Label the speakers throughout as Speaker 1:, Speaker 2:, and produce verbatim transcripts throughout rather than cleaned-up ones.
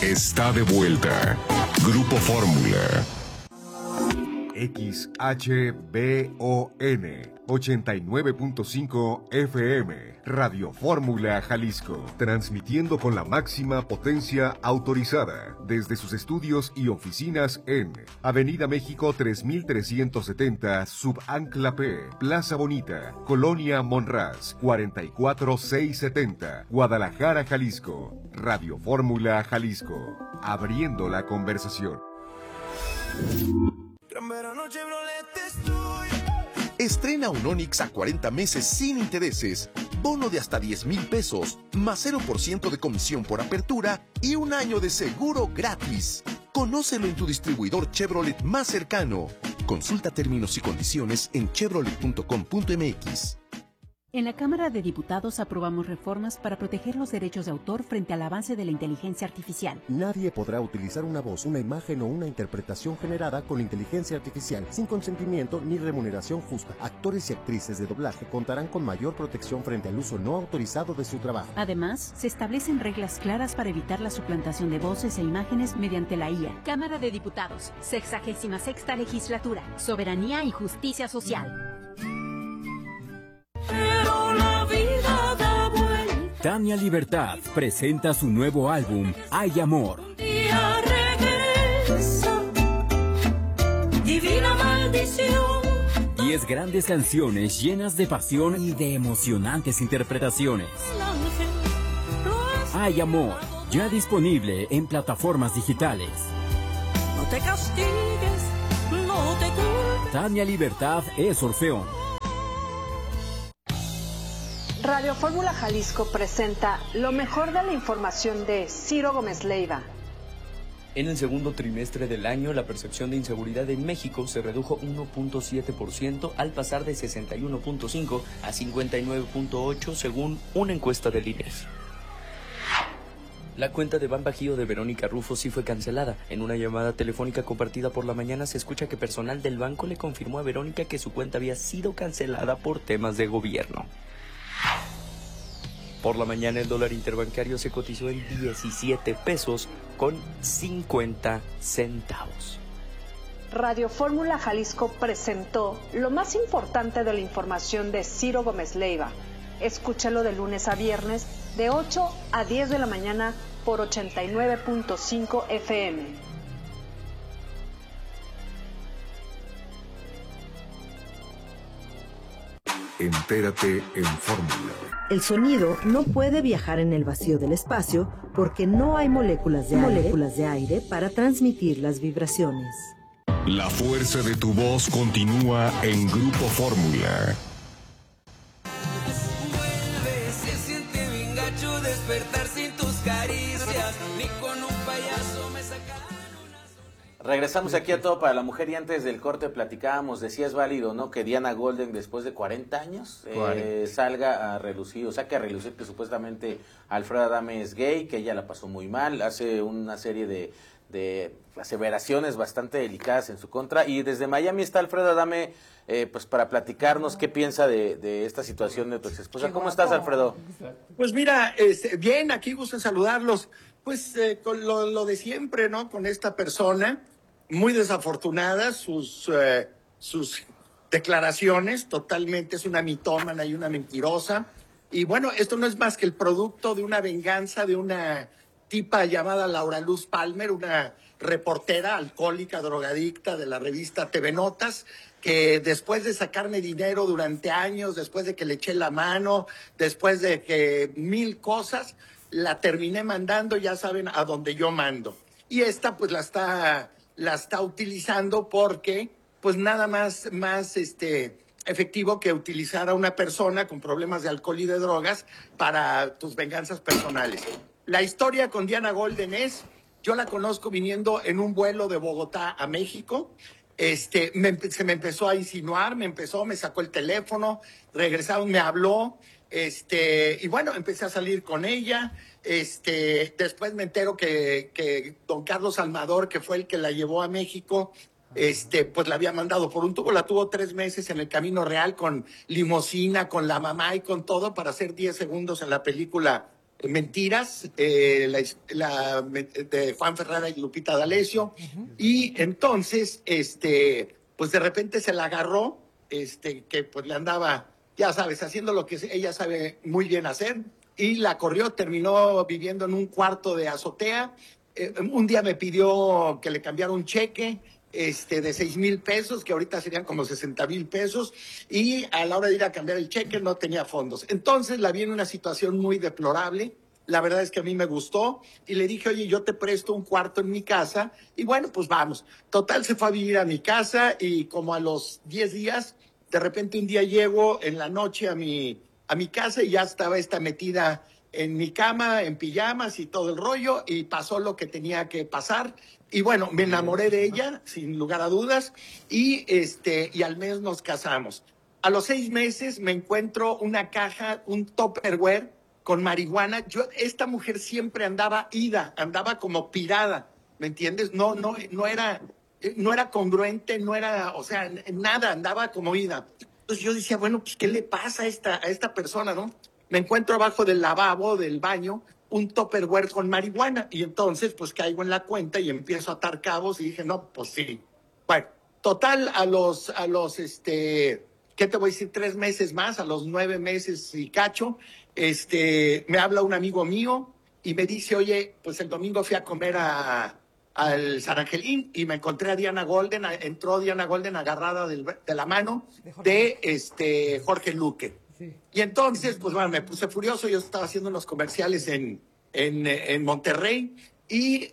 Speaker 1: está de vuelta. Grupo Fórmula.
Speaker 2: X H B O N ochenta y nueve punto cinco F M, Radio Fórmula Jalisco, transmitiendo con la máxima potencia autorizada desde sus estudios y oficinas en Avenida México tres mil trescientos setenta, Subancla P, Plaza Bonita, Colonia Monraz, cuarenta y cuatro mil seiscientos setenta, Guadalajara, Jalisco. Radio Fórmula Jalisco, abriendo la conversación.
Speaker 3: Estrena un Onix a cuarenta meses sin intereses, bono de hasta diez mil pesos, más cero por ciento de comisión por apertura y un año de seguro gratis. Conócelo en tu distribuidor Chevrolet más cercano. Consulta términos y condiciones en chevrolet punto com punto m x.
Speaker 4: En la Cámara de Diputados aprobamos reformas para proteger los derechos de autor frente al avance de la inteligencia artificial.
Speaker 5: Nadie podrá utilizar una voz, una imagen o una interpretación generada con inteligencia artificial sin consentimiento ni remuneración justa. Actores y actrices de doblaje contarán con mayor protección frente al uso no autorizado de su trabajo.
Speaker 4: Además, se establecen reglas claras para evitar la suplantación de voces e imágenes mediante la I A. Cámara de Diputados, sexagésima sexta legislatura, soberanía y justicia social.
Speaker 6: Pero la vida da vuelta.
Speaker 7: Tania Libertad presenta su nuevo álbum, Hay Amor.
Speaker 6: Un día regresa, divina maldición.
Speaker 7: Diez grandes canciones llenas de pasión y de emocionantes interpretaciones. Hay Amor, ya disponible en plataformas digitales.
Speaker 6: No te castigues, no te culpes.
Speaker 7: Tania Libertad es Orfeón.
Speaker 8: Radio Fórmula Jalisco presenta lo mejor de la información de Ciro Gómez Leiva.
Speaker 9: En el segundo trimestre del año, la percepción de inseguridad en México se redujo uno punto siete por ciento al pasar de sesenta y uno punto cinco a cincuenta y nueve punto ocho según una encuesta del I N E G. La cuenta de Ban Bajío de Verónica Rufo sí fue cancelada. En una llamada telefónica compartida por la mañana se escucha que personal del banco le confirmó a Verónica que su cuenta había sido cancelada por temas de gobierno. Por la mañana el dólar interbancario se cotizó en diecisiete pesos con cincuenta centavos.
Speaker 8: Radio Fórmula Jalisco presentó lo más importante de la información de Ciro Gómez Leiva. Escúchalo de lunes a viernes de ocho a diez de la mañana por ochenta y nueve punto cinco F M.
Speaker 2: Entérate en Fórmula.
Speaker 10: El sonido no puede viajar en el vacío del espacio porque no hay moléculas de, moléculas aire, de aire para transmitir las vibraciones.
Speaker 1: La fuerza de tu voz continúa en Grupo Fórmula.
Speaker 6: Vuelve, se siente bien gacho despertar sin tus caricias, ni con un payaso me sacaron.
Speaker 11: Regresamos aquí a Todo para la Mujer y antes del corte platicábamos de si es válido o no que Diana Golden después de cuarenta años eh, salga a relucir, o saque a relucir que supuestamente Alfredo Adame es gay, que ella la pasó muy mal, hace una serie de, de aseveraciones bastante delicadas en su contra y desde Miami está Alfredo Adame eh, pues para platicarnos qué piensa de, de esta situación de tu ex esposa. ¿Cómo estás, Alfredo?
Speaker 12: Pues mira, este, bien, aquí gusto en saludarlos, pues eh, con lo, lo de siempre, ¿no? Con esta persona muy desafortunada, sus, eh, sus declaraciones, totalmente es una mitómana y una mentirosa. Y bueno, esto no es más que el producto de una venganza de una tipa llamada Laura Luz Palmer, una reportera alcohólica, drogadicta de la revista T V Notas, que después de sacarme dinero durante años, después de que le eché la mano, después de que mil cosas, la terminé mandando, ya saben, a donde yo mando. Y esta pues la está... la está utilizando porque, pues nada más, más este, efectivo que utilizar a una persona con problemas de alcohol y de drogas para tus venganzas personales. La historia con Diana Golden es, yo la conozco viniendo en un vuelo de Bogotá a México, este, me, se me empezó a insinuar, me empezó, me sacó el teléfono, regresaron, me habló, este, y bueno, empecé a salir con ella. Este, después me entero que, que don Carlos Almador, que fue el que la llevó a México, este, pues la había mandado por un tubo, la tuvo tres meses en el Camino Real con limosina, con la mamá y con todo para hacer diez segundos en la película Mentiras, eh, la, la, de Juan Ferrara y Lupita D'Alessio, uh-huh. Y entonces, este, pues de repente se la agarró, este, que pues le andaba, ya sabes, haciendo lo que ella sabe muy bien hacer, y la corrió, terminó viviendo en un cuarto de azotea. Eh, un día me pidió que le cambiara un cheque, Este, de seis mil pesos, que ahorita serían como sesenta mil pesos, y a la hora de ir a cambiar el cheque no tenía fondos. Entonces la vi en una situación muy deplorable. La verdad es que a mí me gustó y le dije, oye, yo te presto un cuarto en mi casa, y bueno, pues vamos. Total, se fue a vivir a mi casa, y como a los diez días, de repente un día llego en la noche a mi, a mi casa y ya estaba esta metida en mi cama, en pijamas y todo el rollo, y pasó lo que tenía que pasar. Y bueno, me enamoré de ella, sin lugar a dudas, y este y al mes nos casamos. A los seis meses me encuentro una caja, un Tupperware con marihuana. Yo, esta mujer siempre andaba ida, andaba como pirada, ¿me entiendes? No, no, no era, no era congruente, no era, o sea, nada, andaba como ida. Entonces yo decía, bueno, pues, ¿qué le pasa a esta, a esta persona, no? Me encuentro abajo del lavabo, del baño, un Tupperware con marihuana, y entonces pues caigo en la cuenta y empiezo a atar cabos y dije, no, pues sí. Bueno, total, a los, a los, este, ¿qué te voy a decir? Tres meses más, a los nueve meses y cacho, este, me habla un amigo mío y me dice, oye, pues el domingo fui a comer a, al San Angelín y me encontré a Diana Golden, a, entró Diana Golden agarrada del, de la mano de este Jorge Luque. Sí. Y entonces, pues bueno, me puse furioso. Yo estaba haciendo unos comerciales en, en, en Monterrey y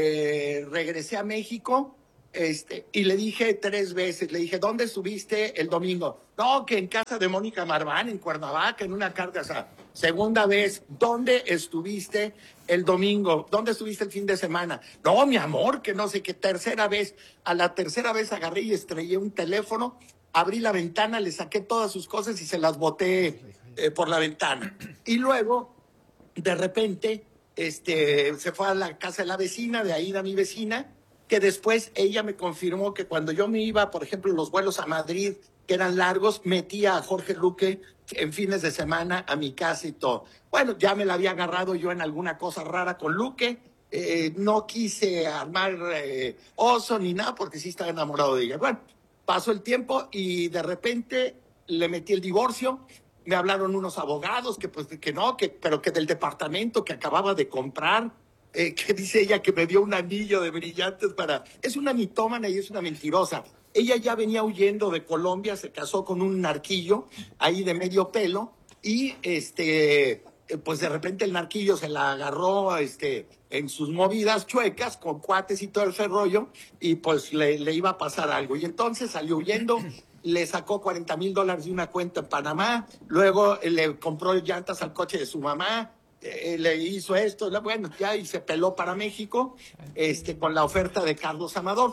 Speaker 12: eh, regresé a México este, y le dije tres veces, le dije, ¿dónde estuviste el domingo? No, que en casa de Mónica Marván, en Cuernavaca, en una carcasa. Segunda vez, ¿dónde estuviste el domingo? ¿Dónde estuviste el fin de semana? No, mi amor, que no sé qué. Tercera vez, a la tercera vez agarré y estrellé un teléfono. Abrí la ventana, le saqué todas sus cosas y se las boté eh, por la ventana. Y luego, de repente, este, se fue a la casa de la vecina, de Aida, mi vecina, que después ella me confirmó que cuando yo me iba, por ejemplo, los vuelos a Madrid, que eran largos, metía a Jorge Luque en fines de semana a mi casa y todo. Bueno, ya me la había agarrado yo en alguna cosa rara con Luque. Eh, no quise armar eh, oso ni nada porque sí estaba enamorado de ella. Bueno, pasó el tiempo y de repente le metí el divorcio. Me hablaron unos abogados que pues que no, que, pero que del departamento que acababa de comprar, eh, que dice ella que me dio un anillo de brillantes para... Es una mitómana y es una mentirosa. Ella ya venía huyendo de Colombia, se casó con un narquillo ahí de medio pelo y este... pues de repente el narquillo se la agarró este, en sus movidas chuecas con cuates y todo ese rollo y pues le, le iba a pasar algo. Y entonces salió huyendo, le sacó cuarenta mil dólares de una cuenta en Panamá, luego le compró llantas al coche de su mamá, eh, le hizo esto, bueno, ya y se peló para México este, con la oferta de Carlos Amador.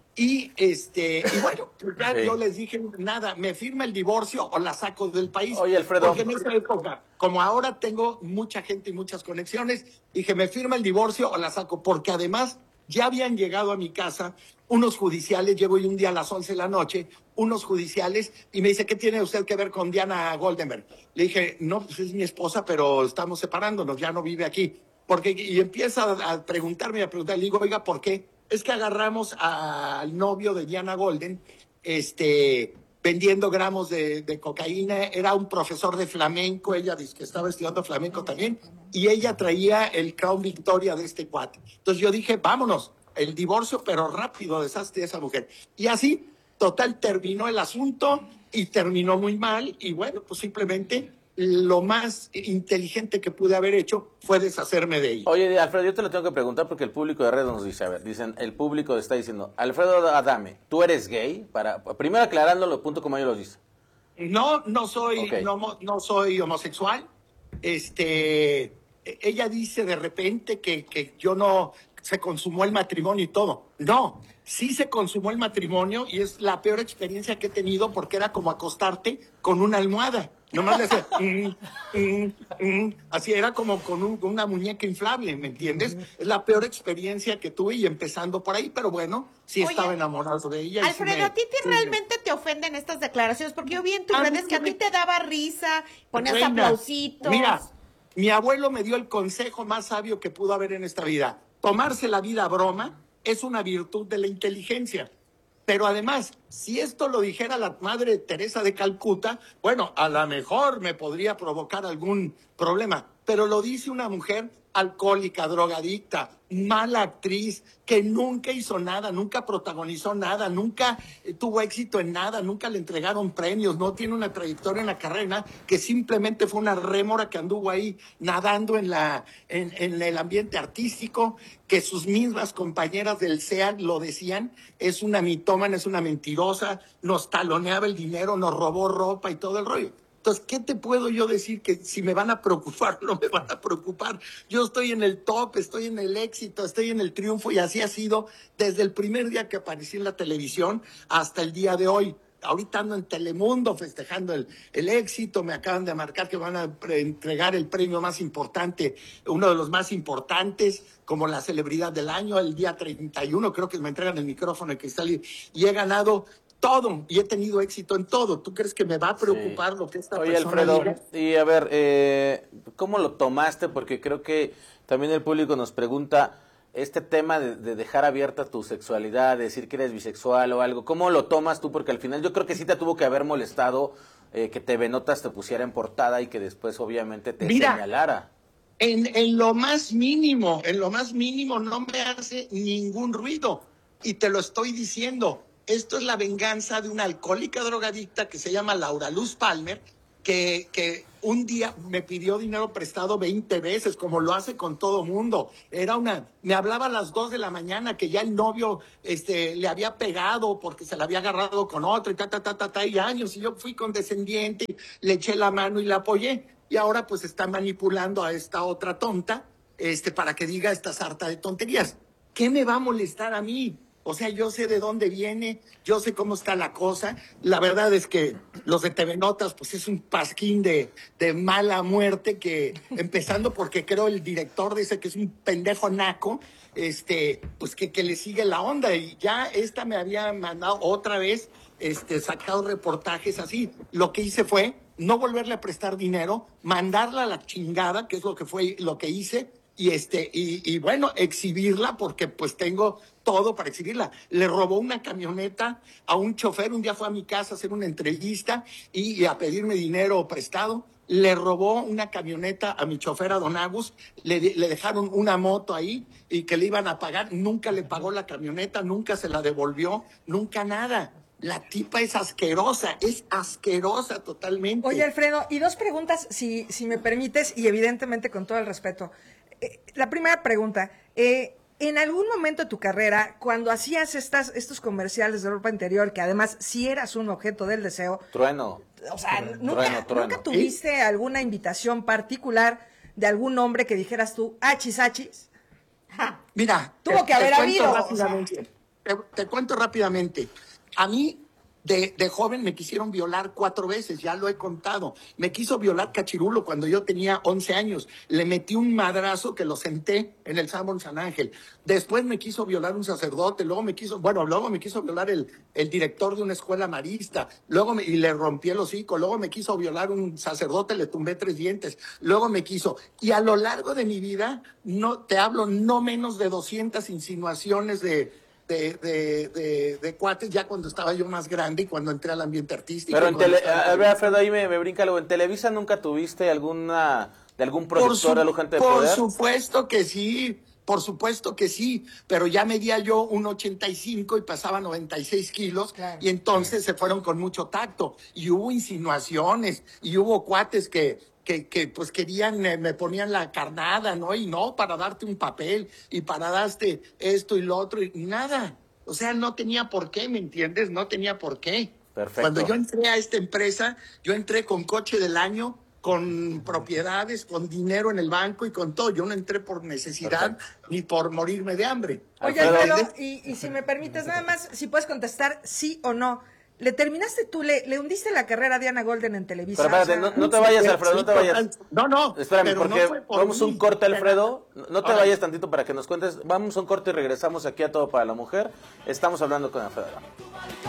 Speaker 12: Y este y bueno, ya sí. Yo les dije, nada, me firma el divorcio o la saco del país.
Speaker 11: Oye, Alfredo.
Speaker 12: Porque en esa época, como ahora tengo mucha gente y muchas conexiones, dije, me firma el divorcio o la saco, porque además ya habían llegado a mi casa unos judiciales, llego yo un día a las once de la noche, unos judiciales, y me dice, ¿qué tiene usted que ver con Diana Goldenberg? Le dije, no, pues es mi esposa, pero estamos separándonos, ya no vive aquí. Porque, y empieza a preguntarme y a preguntar, le digo, oiga, ¿por qué? Es que agarramos al novio de Diana Golden, este, vendiendo gramos de, de cocaína. Era un profesor de flamenco, ella dice que estaba estudiando flamenco también, y ella traía el Crown Victoria de este cuate. Entonces yo dije, vámonos, el divorcio, pero rápido, deshazte de esa mujer. Y así, total, terminó el asunto y terminó muy mal, y bueno, pues simplemente... lo más inteligente que pude haber hecho fue deshacerme de ella.
Speaker 11: Oye, Alfredo, yo te lo tengo que preguntar porque el público de Red nos dice, a ver, dicen, el público está diciendo, Alfredo Adame, ¿tú eres gay? Para primero aclarándolo, punto como ellos lo dicen.
Speaker 12: No, no soy, okay. no, no soy homosexual. Este, ella dice de repente que, que yo no, se consumó el matrimonio y todo. No, sí se consumó el matrimonio y es la peor experiencia que he tenido porque era como acostarte con una almohada. Nomás le hacía, mm, mm, mm, así era como con un, una muñeca inflable, ¿me entiendes? Es la peor experiencia que tuve y empezando por ahí, pero bueno, sí Oye, estaba enamorado de ella.
Speaker 13: Alfredo,
Speaker 12: me,
Speaker 13: ¿a ti te, realmente te ofenden estas declaraciones? Porque yo vi en tus redes que a ti te daba risa, ponías Reina, aplausitos.
Speaker 12: Mira, Mi abuelo me dio el consejo más sabio que pudo haber en esta vida. Tomarse la vida a broma es una virtud de la inteligencia. Pero además, si esto lo dijera la madre Teresa de Calcuta, bueno, a lo mejor me podría provocar algún problema. Pero lo dice una mujer alcohólica, drogadicta, mala actriz, que nunca hizo nada, nunca protagonizó nada, nunca eh, tuvo éxito en nada, nunca le entregaron premios, no tiene una trayectoria en la carrera, que simplemente fue una rémora que anduvo ahí nadando en, la, en, en el ambiente artístico, que sus mismas compañeras del C E A lo decían, es una mitómana, es una mentirosa, nos taloneaba el dinero, nos robó ropa y todo el rollo. Entonces, ¿qué te puedo yo decir? Que si me van a preocupar, no me van a preocupar. Yo estoy en el top, estoy en el éxito, estoy en el triunfo, y así ha sido desde el primer día que aparecí en la televisión hasta el día de hoy. Ahorita ando en Telemundo festejando el, el éxito, me acaban de marcar que van a pre- entregar el premio más importante, uno de los más importantes, como la celebridad del año, el día treinta y uno, creo que me entregan el micrófono, el cristal, y, y he ganado todo, y he tenido éxito en todo. ¿Tú crees que me va a preocupar sí. lo que esta
Speaker 11: Oye,
Speaker 12: persona
Speaker 11: Alfredo,
Speaker 12: diga?
Speaker 11: y a ver, eh, ¿cómo lo tomaste? Porque creo que también el público nos pregunta este tema de, de dejar abierta tu sexualidad, de decir que eres bisexual o algo. ¿Cómo lo tomas tú? Porque al final yo creo que sí te tuvo que haber molestado eh, que T V Notas te pusiera en portada y que después obviamente te
Speaker 12: Mira,
Speaker 11: señalara.
Speaker 12: En, en lo más mínimo, en lo más mínimo no me hace ningún ruido. Y te lo estoy diciendo. Esto es la venganza de una alcohólica drogadicta que se llama Laura Luz Palmer, que, que un día me pidió dinero prestado veinte veces, como lo hace con todo mundo. Era una, me hablaba a las dos de la mañana que ya el novio este, le había pegado porque se la había agarrado con otro y ta, ta, ta, ta, ta, y años. Y yo fui condescendiente, le eché la mano y la apoyé. Y ahora pues está manipulando a esta otra tonta este, para que diga esta sarta de tonterías. ¿Qué me va a molestar a mí? O sea, yo sé de dónde viene, yo sé cómo está la cosa. La verdad es que los de T V Notas, pues es un pasquín de, de mala muerte, que empezando porque creo el director dice que es un pendejo naco, este, pues que, que le sigue la onda. Y ya esta me había mandado otra vez, este, sacado reportajes así. Lo que hice fue no volverle a prestar dinero, mandarla a la chingada, que es lo que fue lo que hice. Y este y, y bueno, exhibirla, porque pues tengo todo para exhibirla. Le robó una camioneta a un chofer, un día fue a mi casa a hacer una entrevista y, y a pedirme dinero prestado. Le robó una camioneta a mi chofer, a Don Agus, le, le dejaron una moto ahí y que le iban a pagar. Nunca le pagó la camioneta, nunca se la devolvió, nunca nada. La tipa es asquerosa, es asquerosa totalmente.
Speaker 14: Oye, Alfredo, y dos preguntas, si, si me permites, y evidentemente con todo el respeto. Eh, la primera pregunta, eh, en algún momento de tu carrera, cuando hacías estas, estos comerciales de ropa interior, que además sí eras un objeto del deseo.
Speaker 11: Trueno.
Speaker 14: O sea,
Speaker 11: trueno,
Speaker 14: ¿nunca,
Speaker 11: trueno, trueno.
Speaker 14: ¿nunca tuviste ¿Sí? alguna invitación particular de algún hombre que dijeras tú, achis, achis? Ja.
Speaker 12: Mira,
Speaker 14: tuvo
Speaker 12: te,
Speaker 14: que haber
Speaker 12: te
Speaker 14: habido.
Speaker 12: Rápidamente, o sea. te, te cuento rápidamente. A mí, de, de joven, me quisieron violar cuatro veces, ya lo he contado. Me quiso violar Cachirulo cuando yo tenía once años. Le metí un madrazo que lo senté en el Sanborn San Ángel. Después me quiso violar un sacerdote, luego me quiso, bueno, luego me quiso violar el, el director de una escuela marista, luego me, y le rompí el hocico, luego me quiso violar un sacerdote, le tumbé tres dientes, luego me quiso. Y a lo largo de mi vida, no te hablo no menos de doscientas insinuaciones de... De, de, de, de cuates, ya cuando estaba yo más grande y cuando entré al ambiente artístico.
Speaker 11: Pero en tele, a ver, Alfredo, ahí me, me brinca algo. ¿En Televisa nunca tuviste alguna, de algún productor, de gente de
Speaker 12: por
Speaker 11: poder?
Speaker 12: Por supuesto que sí, por supuesto que sí, pero ya medía yo un ochenta y cinco y pasaba noventa y seis kilos, claro. Y entonces se fueron con mucho tacto, y hubo insinuaciones, y hubo cuates que... Que, que pues querían, eh, me ponían la carnada, ¿no? Y no, para darte un papel, y para darte esto y lo otro, y nada. O sea, no tenía por qué, ¿me entiendes? No tenía por qué.
Speaker 11: Perfecto.
Speaker 12: Cuando yo entré a esta empresa, yo entré con coche del año, con propiedades, con dinero en el banco y con todo. Yo no entré por necesidad. Perfecto. Ni por morirme de hambre.
Speaker 14: Oye, Alfredo, y, y si me permites, nada más, si puedes contestar sí o no. ¿Le terminaste tú, le, le hundiste la carrera a Diana Golden en Televisa?
Speaker 11: Pero espérate, no, no te vayas, Alfredo, no te vayas.
Speaker 12: No, no.
Speaker 11: Espérame, porque
Speaker 12: no por
Speaker 11: vamos a un corte, Alfredo. No te
Speaker 12: Ahora.
Speaker 11: vayas tantito para que nos cuentes. Vamos a un corte y regresamos aquí a Todo para la Mujer. Estamos hablando con Alfredo.